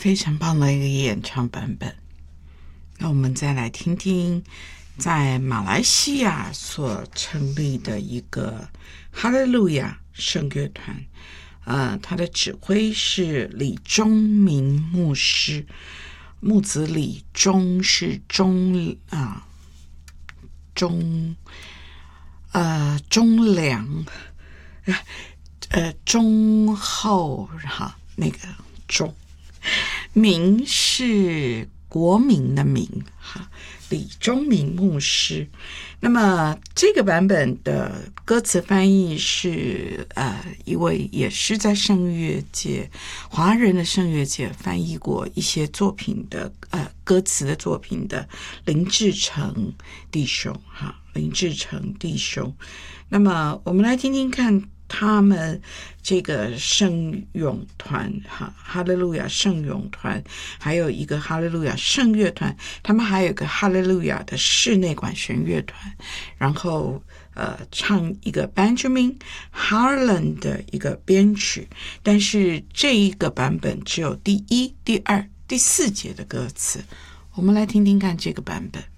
非常棒的一个演唱版本。那我们再来听听在马来西亚所成立的一个哈利路亚圣乐团，他的指挥是李忠明牧师，木子李，忠是忠良，忠厚哈，那个忠，明是国民的民哈，李忠明牧师。那么这个版本的歌词翻译是一位也是在圣乐界华人的圣乐界翻译过一些作品的歌词的作品的林志成弟兄哈，林志成弟兄。那么我们来听听看他们这个圣咏团哈利路亚圣咏团，还有一个哈利路亚圣乐团，他们还有一个哈利路亚的室内管弦乐团，然后唱一个 Benjamin Harlan 的一个编曲，但是这一个版本只有第1、第2、第4节的歌词。我们来听听看这个版本。